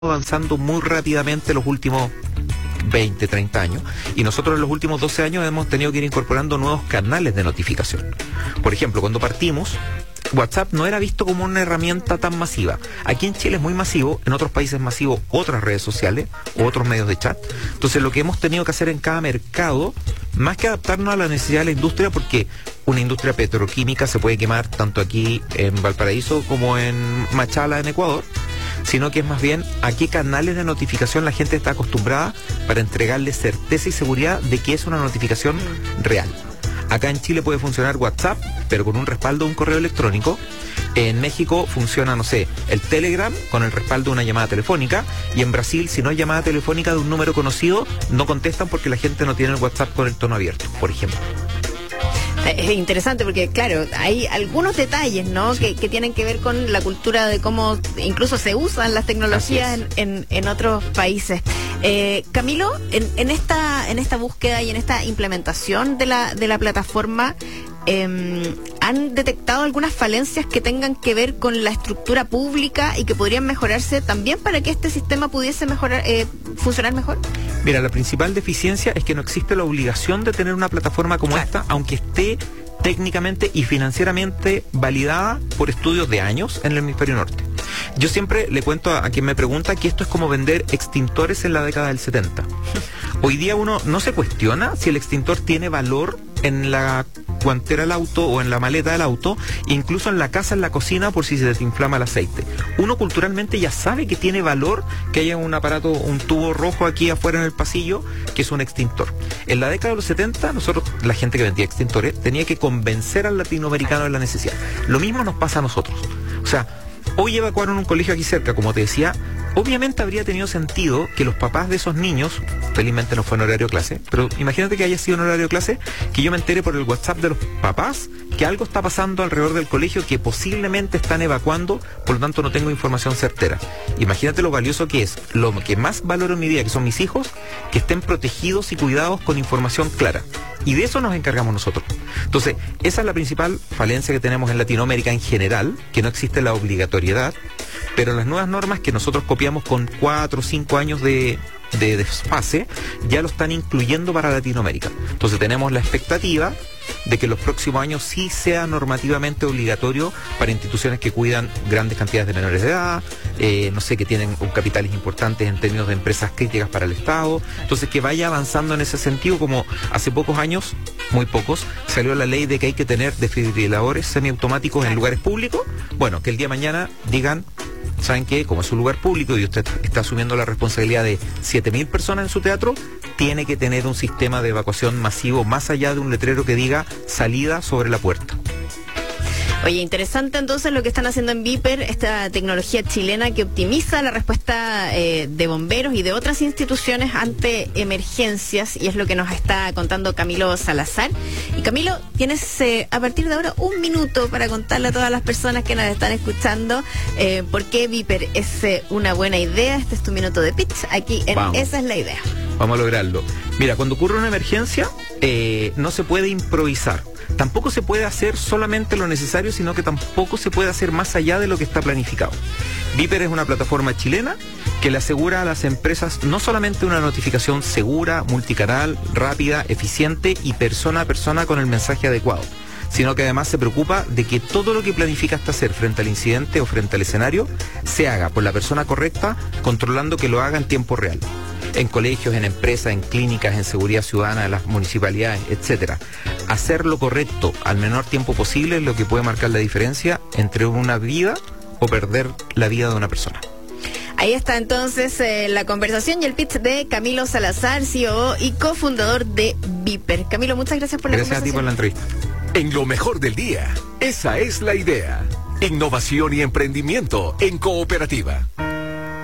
avanzando muy rápidamente los últimos 20, 30 años, y nosotros en los últimos 12 años hemos tenido que ir incorporando nuevos canales de notificación. Por ejemplo, cuando partimos, WhatsApp no era visto como una herramienta tan masiva. Aquí en Chile es muy masivo, en otros países es masivo otras redes sociales o otros medios de chat. Entonces lo que hemos tenido que hacer en cada mercado, más que adaptarnos a la necesidad de la industria, porque una industria petroquímica se puede quemar tanto aquí en Valparaíso como en Machala, en Ecuador, sino que es más bien a qué canales de notificación la gente está acostumbrada para entregarle certeza y seguridad de que es una notificación real. Acá en Chile puede funcionar WhatsApp, pero con un respaldo de un correo electrónico. En México funciona, no sé, el Telegram con el respaldo de una llamada telefónica, y en Brasil, si no hay llamada telefónica de un número conocido, no contestan porque la gente no tiene el WhatsApp con el tono abierto, por ejemplo. Es interesante porque, claro, hay algunos detalles, ¿no? Sí. Que tienen que ver con la cultura de cómo incluso se usan las tecnologías en otros países. Camilo, en esta búsqueda y en esta implementación de la plataforma, ¿han detectado algunas falencias que tengan que ver con la estructura pública y que podrían mejorarse también para que este sistema pudiese funcionar mejor? Mira, la principal deficiencia es que no existe la obligación de tener una plataforma como esta, aunque esté técnicamente y financieramente validada por estudios de años en el hemisferio norte. Yo siempre le cuento a quien me pregunta que esto es como vender extintores en la década del 70. Hoy día uno no se cuestiona si el extintor tiene valor en la guantera del auto o en la maleta del auto, incluso en la casa, en la cocina, por si se desinflama el aceite. Uno culturalmente ya sabe que tiene valor que haya un aparato, un tubo rojo aquí afuera en el pasillo, que es un extintor. En la década de los 70, nosotros, la gente que vendía extintores, tenía que convencer al latinoamericano de la necesidad. Lo mismo nos pasa a nosotros. O sea, hoy evacuaron un colegio aquí cerca, como te decía. Obviamente habría tenido sentido que los papás de esos niños, felizmente no fue en horario de clase, pero imagínate que haya sido en horario de clase, que yo me entere por el WhatsApp de los papás que algo está pasando alrededor del colegio, que posiblemente están evacuando, por lo tanto no tengo información certera. Imagínate lo valioso que es, lo que más valoro en mi vida, que son mis hijos, que estén protegidos y cuidados con información clara. Y de eso nos encargamos nosotros. Entonces, esa es la principal falencia que tenemos en Latinoamérica en general, que no existe la obligatoriedad, pero las nuevas normas que nosotros copiamos con 4 o 5 años de desfase, ya lo están incluyendo para Latinoamérica. Entonces tenemos la expectativa de que en los próximos años sí sea normativamente obligatorio para instituciones que cuidan grandes cantidades de menores de edad, no sé, que tienen capitales importantes en términos de empresas críticas para el Estado. Entonces que vaya avanzando en ese sentido, como hace pocos años, muy pocos, salió la ley de que hay que tener desfibriladores semiautomáticos en lugares públicos. Bueno, que el día de mañana digan, ¿saben qué? Como es un lugar público y usted está asumiendo la responsabilidad de 7.000 personas en su teatro, tiene que tener un sistema de evacuación masivo más allá de un letrero que diga salida sobre la puerta. Oye, interesante entonces lo que están haciendo en Viper, esta tecnología chilena que optimiza la respuesta de bomberos y de otras instituciones ante emergencias, y es lo que nos está contando Camilo Salazar. Y Camilo, tienes a partir de ahora 1 minuto para contarle a todas las personas que nos están escuchando por qué Viper es una buena idea. Este es tu minuto de pitch aquí en Esa es la Idea. Vamos a lograrlo. Mira, cuando ocurre una emergencia, no se puede improvisar. Tampoco se puede hacer solamente lo necesario, sino que tampoco se puede hacer más allá de lo que está planificado. Viper es una plataforma chilena que le asegura a las empresas no solamente una notificación segura, multicanal, rápida, eficiente y persona a persona con el mensaje adecuado, sino que además se preocupa de que todo lo que planificaste hacer frente al incidente o frente al escenario se haga por la persona correcta, controlando que lo haga en tiempo real. En colegios, en empresas, en clínicas, en seguridad ciudadana, en las municipalidades, etcétera. Hacer lo correcto al menor tiempo posible es lo que puede marcar la diferencia entre una vida o perder la vida de una persona. Ahí está entonces la conversación y el pitch de Camilo Salazar, CEO y cofundador de Viper. Camilo, muchas gracias por la conversación. Gracias a ti por la entrevista. En lo mejor del día, esa es la idea. Innovación y emprendimiento en cooperativa.